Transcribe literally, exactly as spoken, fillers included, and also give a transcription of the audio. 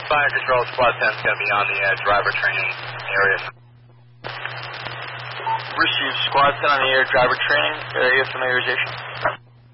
Fire Control, Squad ten is going to be on the uh, driver training area. Received. Squad ten on the air driver training area familiarization.